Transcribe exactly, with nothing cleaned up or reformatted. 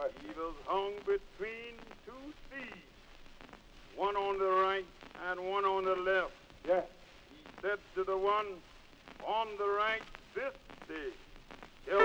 What? He was hung between two thieves, one on the right and one on the left. Yeah. He said to the one on the right, this day,